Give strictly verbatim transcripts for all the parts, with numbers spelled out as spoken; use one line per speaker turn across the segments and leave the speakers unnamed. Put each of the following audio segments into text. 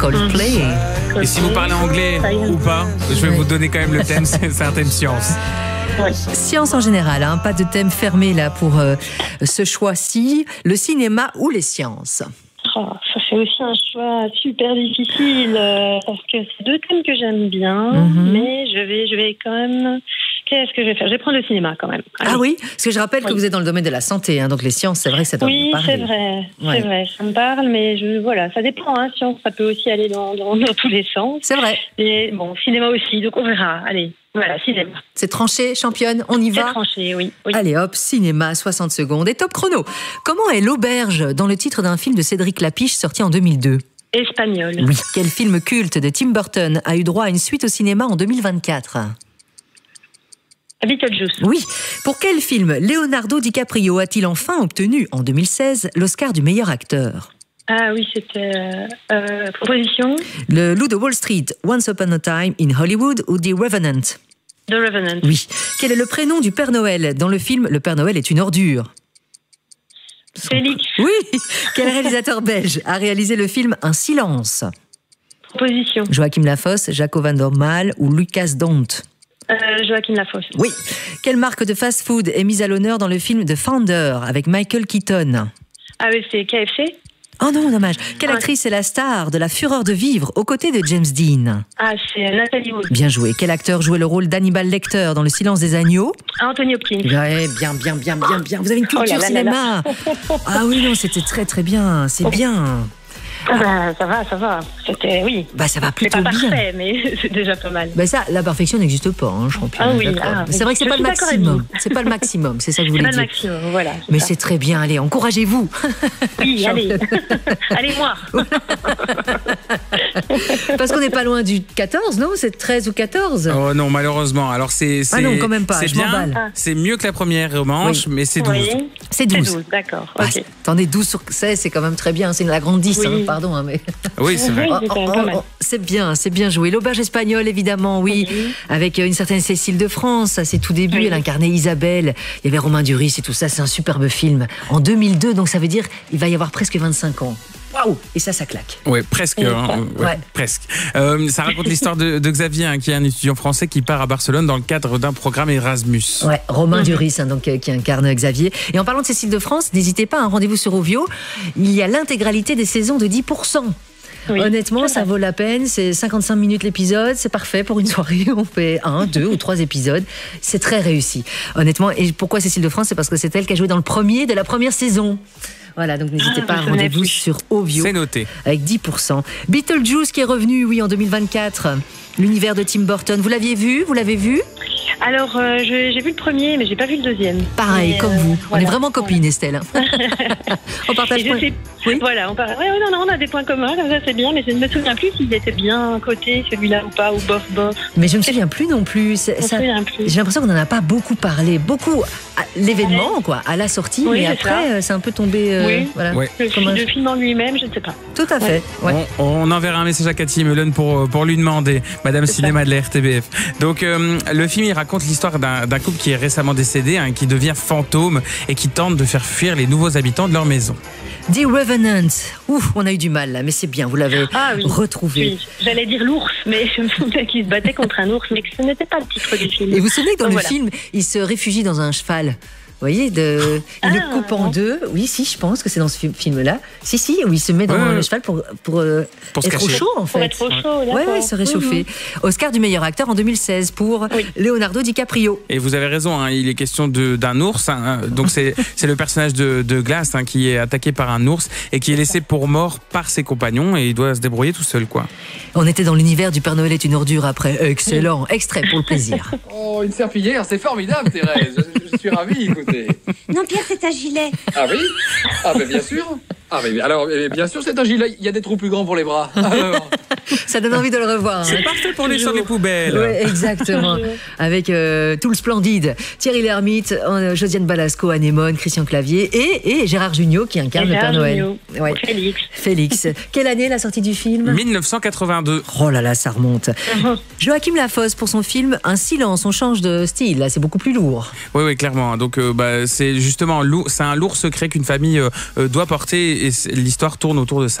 Coldplay.
Et si vous parlez anglais ou pas, je vais vous donner quand même le thème, c'est certaines sciences.
Ouais. Science en général, hein, pas de thème fermé là pour euh, ce choix-ci, le cinéma ou les sciences.
Oh, ça c'est aussi un choix super difficile euh, parce que c'est deux thèmes que j'aime bien, mm-hmm. mais je vais, je vais quand même. Qu'est-ce que je vais faire ? Je vais prendre le cinéma quand même. Allez.
Ah oui, parce que je rappelle oui. que vous êtes dans le domaine de la santé, hein, donc les sciences, c'est vrai que ça doit
oui,
vous parler.
Oui, c'est vrai, ouais. c'est vrai, ça me parle, mais je, voilà, ça dépend. Hein, science, ça peut aussi aller dans, dans, dans tous les sens.
C'est vrai.
Et bon, cinéma aussi, donc on verra. Allez. Voilà, cinéma.
C'est tranché, championne, on y va ?
C'est tranché, oui, oui.
Allez hop, cinéma, soixante secondes et top chrono. Comment est l'auberge dans le titre d'un film de Cédric Lapiche sorti en deux mille deux ?
Espagnol.
Oui. Quel film culte de Tim Burton a eu droit à une suite au cinéma en deux mille vingt-quatre ?
Beetlejuice.
Oui. Pour quel film Leonardo DiCaprio a-t-il enfin obtenu, en deux mille seize, l'Oscar du meilleur acteur ?
Ah oui, c'était euh, euh, proposition.
Le Loup de Wall Street, Once Upon a Time in Hollywood ou The Revenant ?
The Revenant.
Oui. Quel est le prénom du Père Noël dans le film Le Père Noël est une ordure ?
Félix.
Oui. Quel réalisateur belge a réalisé le film Un silence ?
Proposition.
Joachim Lafosse, Jaco van der Maal ou Lucas Dont ?
Euh, Joachim Lafosse.
Oui. Quelle marque de fast-food est mise à l'honneur dans le film The Founder avec Michael Keaton ?
Ah oui, c'est K F C ?
Oh non, dommage. Quelle ah. actrice est la star de La Fureur de vivre aux côtés de James Dean ?
Ah, c'est Nathalie Wood.
Bien joué. Quel acteur jouait le rôle d'Hannibal Lecter dans Le Silence des agneaux ?
Anthony Hopkins.
Ouais, bien, bien, bien, bien, bien. Vous avez une culture
oh là là
cinéma.
Là là.
Ah oui, non, c'était très, très bien. C'est bien.
Ah bah, ça va, ça va. C'était, oui.
Bah, ça va plutôt bien.
C'est pas parfait, bien. Mais c'est déjà pas mal.
Bah ça, la perfection n'existe pas, hein, champion.
Ah oui, ah,
c'est vrai que c'est pas le maximum. C'est pas le maximum, c'est ça que je voulais dire.
C'est pas le maximum, voilà. C'est
mais
ça.
C'est très bien, allez, encouragez-vous.
Oui, allez. Allez, moi.
Parce qu'on n'est pas loin du quatorze, non ? C'est treize ou quatorze ?
Oh non, malheureusement. Alors c'est, c'est,
ah non, quand même pas,
c'est
je
bien,
m'emballe.
Ah. C'est mieux que la première manche, oui. mais c'est douze.
Oui.
C'est douze.
C'est douze, d'accord.
Bah,
okay.
Attendez, douze sur seize, c'est quand même très bien. C'est la grande dix, oui. hein, pardon. Hein, mais...
Oui, c'est vrai.
Oui,
c'est, oh, oh, oh, c'est bien, c'est bien joué. L'auberge espagnole, évidemment, oui. oui. Avec une certaine Cécile de France, ça c'est tout début. Oui. Elle incarnait Isabelle. Il y avait Romain Duris et tout ça. C'est un superbe film. En deux mille deux, donc ça veut dire il va y avoir presque vingt-cinq ans. Waouh! Et ça, ça claque.
Oui, presque. Hein, ouais,
ouais.
Presque. Euh, ça raconte l'histoire de, de Xavier, hein, qui est un étudiant français qui part à Barcelone dans le cadre d'un programme Erasmus.
Ouais, Romain mmh. Duris, hein, donc, euh, qui incarne Xavier. Et en parlant de Cécile de France, n'hésitez pas, un rendez-vous sur Ovio. Il y a l'intégralité des saisons de dix pour cent. Oui, honnêtement, ça vaut la peine. C'est cinquante-cinq minutes l'épisode. C'est parfait pour une soirée. On fait un, deux ou trois épisodes. C'est très réussi. Honnêtement. Et pourquoi Cécile de France ? C'est parce que c'est elle qui a joué dans le premier de la première saison. Voilà, donc n'hésitez ah, pas à rendez-vous sur Ovio.
C'est noté.
Avec dix pour cent. Beetlejuice qui est revenu, oui, en deux mille vingt-quatre. L'univers de Tim Burton. Vous l'aviez vu ? Vous l'avez vu ?
Alors, euh, je, j'ai vu le premier, mais j'ai pas vu le deuxième.
Pareil,
mais,
comme
euh,
vous.
Voilà.
On est vraiment copines, Estelle. On partage point.
Sais, oui voilà, on, parle, ouais, non, non, on a des points communs, comme ça c'est bien, mais je ne me souviens plus s'il était bien coté, celui-là ou pas, ou bof, bof.
Mais je ne me souviens plus non plus. C'est, ça, plus. J'ai l'impression qu'on n'en a pas beaucoup parlé. Beaucoup à l'événement, quoi, à la sortie,
oui,
mais après, ça. c'est un peu tombé. Euh,
oui,
voilà,
ouais. le, film, un... le film en lui-même, je ne sais pas.
Tout à fait.
Ouais. Ouais. On, on enverra un message à Cathy Melon pour, pour lui demander, Madame c'est Cinéma ça. De la R T B F. Donc, euh, le film, il raconte l'histoire d'un, d'un couple qui est récemment décédé, hein, qui devient fantôme et qui tente de faire fuir les nouveaux habitants de leur maison.
The Revenant. Ouf, on a eu du mal là, mais c'est bien, vous l'avez
ah, oui.
retrouvé.
Oui. J'allais dire l'ours, mais je me souviens qu'il se battait contre un ours, mais que ce n'était pas le titre du film.
Et vous vous souvenez que dans
Donc,
le
voilà.
film, il se réfugie dans un cheval. Vous voyez, de, il ah, le coupe en deux. Oui, si, je pense que c'est dans ce film-là. Si, si, où il se met dans ouais. le cheval pour, pour, euh,
pour
être au chaud, en fait.
Pour être au chaud,
ouais, ouais, se réchauffer. Mm-hmm. Oscar du meilleur acteur en deux mille seize pour oui. Leonardo DiCaprio.
Et vous avez raison, hein, il est question de, d'un ours. Hein, donc, c'est, c'est le personnage de, de Glass hein, qui est attaqué par un ours et qui est laissé pour mort par ses compagnons et il doit se débrouiller tout seul, quoi.
On était dans l'univers du Père Noël est une ordure après. Excellent. Extrait pour le plaisir.
Oh, une serpillière, c'est formidable, Thérèse. Je, je suis ravi, écoutez.
Non, Pierre, c'est un gilet.
Ah oui ? Ah, mais bien sûr. Ah, mais alors, bien sûr, c'est un gilet. Il y a des trous plus grands pour les bras. Alors...
Ça donne envie de le revoir.
C'est
hein.
parfait pour les sur les poubelles.
Oui, exactement. Avec euh, tout le splendide. Thierry Lhermitte, euh, Josiane Balasco, Anémone, Christian Clavier et, et Gérard Jugnot qui incarne
Gérard
le Père Noël.
Ouais. Félix.
Félix. Quelle année la sortie du film ?
dix-neuf cent quatre-vingt-deux.
Oh là là, ça remonte. Uh-huh. Joachim Lafosse pour son film Un silence, on change de style. Là, c'est beaucoup plus lourd.
Oui, oui, clairement. Donc, euh, bah, c'est justement c'est un lourd secret qu'une famille euh, doit porter et l'histoire tourne autour de ça.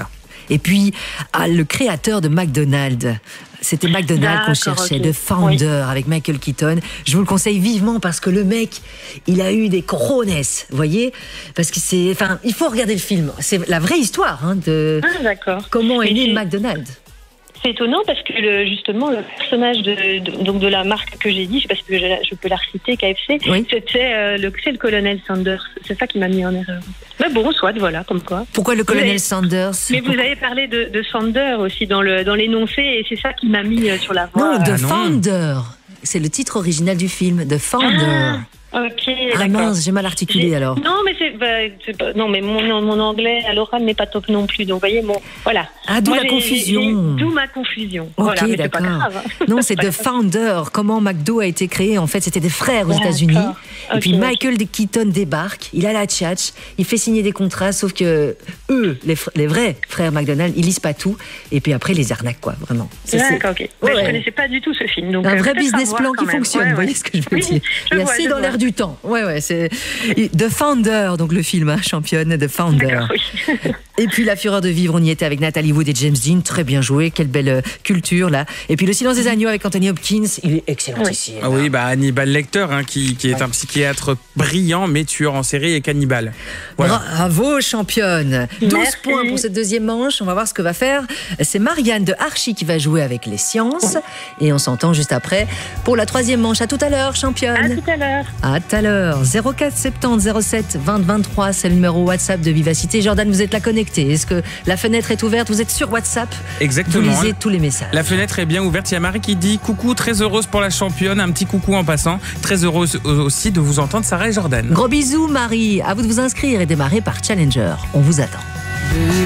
Et puis, ah, le créateur de McDonald's. C'était McDonald's qu'on cherchait, okay. The Founder, oui. avec Michael Keaton. Je vous le conseille vivement parce que le mec, il a eu des cojones, vous voyez. Parce que c'est, enfin, il faut regarder le film. C'est la vraie histoire hein, de
ah,
comment est né McDonald's.
C'est étonnant parce que le, justement le personnage de, de donc de la marque que j'ai dit, parce que je, je peux la reciter, K F C, oui. c'était euh, le, c'est le colonel Sanders. C'est ça qui m'a mis en erreur. Mais bon, soit voilà, comme quoi.
Pourquoi le colonel
avez,
Sanders?
Mais vous avez parlé de, de Sander aussi dans le dans l'énoncé et c'est ça qui m'a mis sur la voie.
Non, The ah, Founder. C'est le titre original du film, The Founder. Ah.
Ok,
ah mince, j'ai mal articulé
j'ai...
alors.
Non, mais c'est, bah, c'est pas... non, mais mon, mon anglais à l'oral n'est pas top non plus. Donc, vous voyez, bon, voilà.
Ah, d'où
Moi,
la confusion.
J'ai, j'ai, d'où ma confusion.
Ok,
voilà, mais
d'accord.
C'est pas grave, hein.
Non, c'est The Founder. Comment McDo a été créé. En fait, c'était des frères aux États-Unis. Okay, et puis Michael okay. Keaton débarque. Il a la tchatch. Il fait signer des contrats. Sauf que eux, les, fr- les vrais frères McDonald, ils lisent pas tout. Et puis après, les arnaques, quoi, vraiment.
C'est, d'accord, ok. Bah, ouais. Je connaissais pas du tout ce film. Donc,
un
euh,
vrai business plan qui fonctionne. Ouais, vous ouais. voyez ce que je veux
oui,
dire.
je
Il y a
vois,
c'est dans
vois.
l'air du temps. Ouais, ouais. C'est The Founder, donc le film, hein, championne, The Founder.
Oui.
Et puis La Fureur de vivre, on y était avec Nathalie Wood et James Dean, très bien joué, quelle belle euh, culture là. Et puis Le Silence des agneaux avec Anthony Hopkins, il est excellent ici.
Oui, ah oui bah Hannibal Lecter, hein, qui, qui est ouais. un psychiatre brillant, mais tueur en série et cannibale.
Voilà. Bravo championne. douze
Merci.
Points pour cette deuxième manche, on va voir ce que va faire. C'est Marianne de Archie qui va jouer avec les sciences. Et on s'entend juste après pour la troisième manche. À tout à l'heure championne.
À tout à l'heure.
À tout à l'heure. zéro quatre soixante-dix zéro sept vingt vingt-trois, c'est le numéro WhatsApp de Vivacité. Jordan, vous êtes là connecté. Est-ce que la fenêtre est ouverte? Vous êtes sur WhatsApp?
Exactement.
Vous lisez tous les messages.
La fenêtre est bien ouverte. Il y a Marie qui dit coucou, très heureuse pour la championne. Un petit coucou en passant. Très heureuse aussi de vous entendre, Sarah et Jordan.
Gros bisous, Marie. À vous de vous inscrire et démarrer par Challenger. On vous attend.